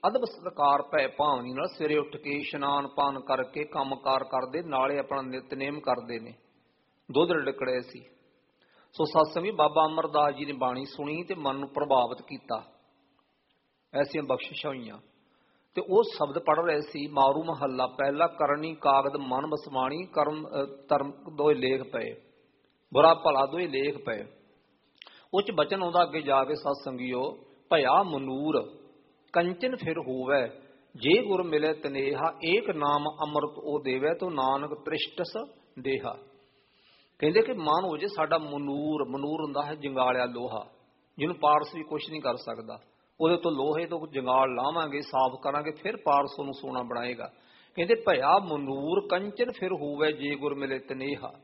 ਅਦਬ ਸਤਿਕਾਰ ਭੈ ਭਾਵਨੀ ਨਾਲ ਸਵੇਰੇ ਉੱਠ ਕੇ ਇਸ਼ਨਾਨ ਪਾਨ ਕਰਕੇ ਕੰਮਕਾਰ ਕਰਦੇ, ਨਾਲੇ ਆਪਣਾ ਨਿਤਨੇਮ ਕਰਦੇ ਨੇ। ਦੁੱਧ ਰਿੜਕੜੇ ਸੀ। ਸੋ ਸਤਸੰਗੀ ਬਾਬਾ ਅਮਰਦਾਸ ਜੀ ਨੇ ਬਾਣੀ ਸੁਣੀ ਤੇ ਮਨ ਨੂੰ ਪ੍ਰਭਾਵਿਤ ਕੀਤਾ। ਐਸੀਆਂ ਬਖਸ਼ਿਸ਼ਾਂ ਹੋਈਆਂ। ਤੇ ਉਹ ਸ਼ਬਦ ਪੜ੍ਹ ਰਹੇ ਸੀ, ਮਾਰੂ ਮਹੱਲਾ ਪਹਿਲਾ, ਕਰਨੀ ਕਾਗਦ ਮਨ ਬਸਵਾਣੀ, ਕਰਮ ਧਰਮ ਦੋਏ ਲੇਖ ਪਏ, ਬੁਰਾ ਭਲਾ ਦੋਏ ਲੇਖ ਪਏ। ਉਹ 'ਚ ਬਚਨ ਆਉਂਦਾ ਅੱਗੇ ਜਾ ਕੇ ਸਤਸੰਗੀਓ, ਭਇਆ ਮਨੂਰ ਕੰਚਨ ਫਿਰ ਹੋਵੇ, ਜੇ ਗੁਰ ਮਿਲੇ ਤਨੇਹਾ, ਏਕ ਨਾਮ ਅੰਮ੍ਰਿਤ ਉਹ ਦੇਵੇ, ਤੋ ਨਾਨਕ ਤ੍ਰਿਸ਼ਟਸ ਦੇਹਾ। ਕਹਿੰਦੇ ਕਿ ਮਨ ਹੋ ਜੇ ਸਾਡਾ ਮਨੂਰ। ਮਨੂਰ ਹੁੰਦਾ ਹੈ ਜੰਗਾਲਿਆ ਲੋਹਾ, ਜਿਹਨੂੰ ਪਾਰਸ ਵੀ ਕੁਛ ਨਹੀਂ ਕਰ ਸਕਦਾ। ਉਹਦੇ ਤੋਂ ਲੋਹੇ ਤੋਂ ਜੰਗਾਲ ਲਾਵਾਂਗੇ, ਸਾਫ਼ ਕਰਾਂਗੇ, ਫਿਰ ਪਾਰਸ ਨੂੰ ਸੋਨਾ ਬਣਾਏਗਾ। ਕਹਿੰਦੇ ਭਇਆ ਮਨੂਰ ਕੰਚਨ ਫਿਰ ਹੋਵੇ, ਜੇ ਗੁਰ ਮਿਲੇ ਤਨੇਹਾ,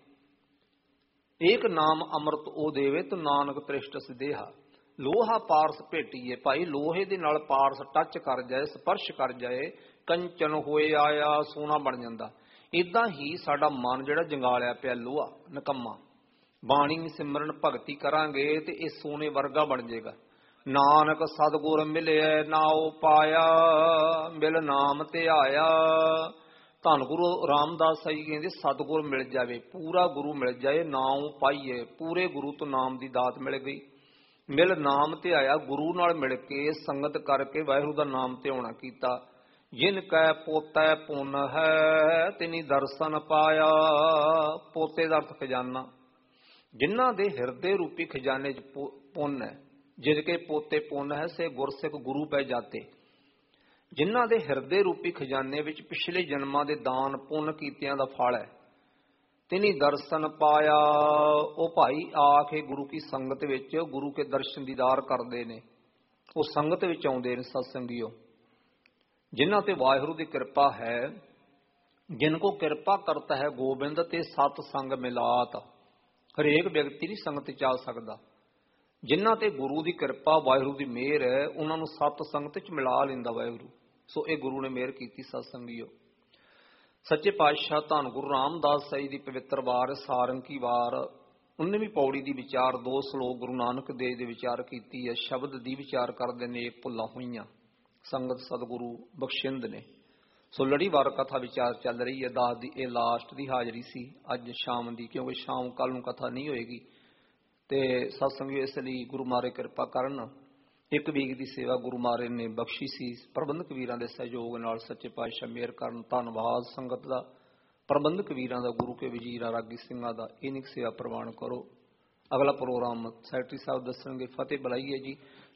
ਏਕ ਨਾਮ ਅੰਮ੍ਰਿਤ ਉਹ ਦੇਵੇ, ਤੋ ਨਾਨਕ ਤ੍ਰਿਸ਼ਟਸ ਦੇਹਾ। ਲੋਹਾ ਪਾਰਸ ਭੇਟੀਏ ਭਾਈ, ਲੋਹੇ ਦੇ ਨਾਲ ਪਾਰਸ ਟੱਚ ਕਰ ਜਾਏ, ਸਪਰਸ਼ ਕਰ ਜਾਏ, ਕੰਚਨ ਹੋਏ ਆਇਆ, ਸੋਨਾ ਬਣ ਜਾਂਦਾ। ਇਦਾਂ ਹੀ ਸਾਡਾ ਮਨ ਜਿਹੜਾ ਜੰਗਾਲਿਆ ਪਿਆ ਲੋਹਾ ਨਿਕੰਮਾ। ਬਾਣੀ ਸਿਮਰਨ ਭਗਤੀ ਕਰਾਂਗੇ ਤੇ ਇਹ ਸੋਨੇ ਵਰਗਾ ਬਣ ਜਾਏਗਾ। ਨਾਨਕ ਸਤਿਗੁਰ ਮਿਲਿਆ ਨਾਉ ਪਾਇਆ, ਮਿਲ ਨਾਮ ਤੇ ਆਇਆ। ਧੰਨ ਗੁਰੂ ਰਾਮਦਾਸ ਜੀ ਕਹਿੰਦੇ ਸਤਿਗੁਰ ਮਿਲ ਜਾਵੇ, ਪੂਰਾ ਗੁਰੂ ਮਿਲ ਜਾਏ, ਨਾਉ ਪਾਈਏ, ਪੂਰੇ ਗੁਰੂ ਤੋਂ ਨਾਮ ਦੀ ਦਾਤ ਮਿਲ ਗਈ। ਮਿਲ ਨਾਮ ਤੇ ਆਇਆ, ਗੁਰੂ ਨਾਲ ਮਿਲ ਕੇ ਸੰਗਤ ਕਰਕੇ ਵਾਹਿਗੁਰੂ ਦਾ ਨਾਮ ਤੇ ਆਉਣਾ ਕੀਤਾ। ਜਿਨ ਕੈ ਪੋਤੈ ਪੁੰਨ ਹੈ, ਤਿਨੀ ਦਰਸ਼ਨ ਪਾਇਆ। ਪੋਤੇ ਦਾ ਅਰਥ ਖਜ਼ਾਨਾ। ਜਿਨ੍ਹਾਂ ਦੇ ਹਿਰਦੇ ਰੂਪੀ ਖਜ਼ਾਨੇ 'ਚ ਪੁੰਨ ਹੈ, ਜਿਨ ਕੇ ਪੋਤੇ ਪੁੰਨ ਹੈ, ਸੇ ਗੁਰਸਿੱਖ ਗੁਰੂ ਪੈ ਜਾਤੇ। ਜਿਨ੍ਹਾਂ ਦੇ ਹਿਰਦੇ ਰੂਪੀ ਖਜ਼ਾਨੇ ਵਿੱਚ ਪਿਛਲੇ ਜਨਮਾਂ ਦੇ ਦਾਨ ਪੁੰਨ ਕੀਤਿਆਂ ਦਾ ਫਲ ਹੈ, ਤਿਨੀ ਦਰਸ਼ਨ ਪਾਇਆ। ਉਹ ਭਾਈ ਆ ਕੇ ਗੁਰੂ ਕੀ ਸੰਗਤ ਵਿੱਚ ਗੁਰੂ ਕੇ ਦਰਸ਼ਨ ਦੀਦਾਰ ਕਰਦੇ ਨੇ, ਉਹ ਸੰਗਤ ਵਿੱਚ ਆਉਂਦੇ ਨੇ ਸਤਸੰਗੀਓ। ਜਿਨ੍ਹਾਂ ਤੇ ਵਾਹਿਗੁਰੂ ਦੀ ਕਿਰਪਾ ਹੈ, ਜਿਨ ਕੋ ਕਿਰਪਾ ਕਰਤਾ ਹੈ ਗੋਬਿੰਦ, ਤੇ ਸਤ ਸੰਗ ਮਿਲਾਤ। ਹਰੇਕ ਵਿਅਕਤੀ ਨਹੀਂ ਸੰਗਤ ਚ ਆ ਸਕਦਾ। ਜਿਨ੍ਹਾਂ ਤੇ ਗੁਰੂ ਦੀ ਕਿਰਪਾ ਵਾਹਿਗੁਰੂ ਦੀ ਮਿਹਰ ਹੈ, ਉਹਨਾਂ ਨੂੰ ਸਤ ਸੰਗਤ ਚ ਮਿਲਾ ਲੈਂਦਾ ਵਾਹਿਗੁਰੂ। ਸੋ ਇਹ ਗੁਰੂ ਨੇ ਮਿਹਰ ਕੀਤੀ ਸਤਸੰਗੀਓ। ਸੱਚੇ ਪਾਤਸ਼ਾਹ ਧੰਨ ਗੁਰੂ ਰਾਮਦਾਸ ਜੀ ਦੀ ਪਵਿੱਤਰ ਵਾਰ ਸਾਰੰਗੀ ਵਾਰ 19ਵੀਂ ਪੌੜੀ ਦੀ ਵਿਚਾਰ, 2 ਸਲੋਕ ਗੁਰੂ ਨਾਨਕ ਦੇਵ ਦੇ ਵਿਚਾਰ ਕੀਤੀ ਹੈ। ਸ਼ਬਦ ਦੀ ਵਿਚਾਰ ਕਰਦੇ ਨੇ, ਇੱਕ ਭੁੱਲਾਂ ਹੋਈਆਂ ਸੰਗਤ ਸਤਿਗੁਰੂ ਬਖਸ਼ਿੰਦ ਨੇ। ਸੋ ਲੜੀਵਾਰ ਕਥਾ ਵਿਚਾਰ ਚੱਲ ਰਹੀ ਹੈ। 10 ਦੀ ਇਹ ਲਾਸਟ ਦੀ ਹਾਜ਼ਰੀ ਸੀ ਅੱਜ ਸ਼ਾਮ ਦੀ, ਕਿਉਂਕਿ ਸ਼ਾਮ ਕੱਲ ਨੂੰ ਕਥਾ ਨਹੀਂ ਹੋਏਗੀ। ਤੇ ਸਤਸੰਗੀਓ ਇਸ ਲਈ ਗੁਰੂ ਮਹਾਰਾਜ ਕਿਰਪਾ ਕਰਨ। 1 ਵੀਕ ਦੀ ਸੇਵਾ ਗੁਰੂ ਮਹਾਰਾਜ ਨੇ ਬਖਸ਼ੀ ਸੀ, ਪ੍ਰਬੰਧਕ ਵੀਰਾਂ ਦੇ ਸਹਿਯੋਗ ਨਾਲ। ਸੱਚੇ ਪਾਤਸ਼ਾਹ ਮਿਹਰ ਕਰਨ। ਧੰਨਵਾਦ ਸੰਗਤ ਦਾ, ਪ੍ਰਬੰਧਕ ਵੀਰਾਂ ਦਾ, ਗੁਰੂ ਕੇ ਵਜ਼ੀਰਾਂ ਰਾਗੀ ਸਿੰਘਾਂ ਦਾ। ਇੰਨੀ ਸੇਵਾ ਪ੍ਰਵਾਨ ਕਰੋ। ਅਗਲਾ ਪ੍ਰੋਗਰਾਮ ਸੈਕਟਰੀ ਸਾਹਿਬ ਦੱਸਣਗੇ। ਫਤਿਹ ਬੁਲਾਈਏ ਜੀ।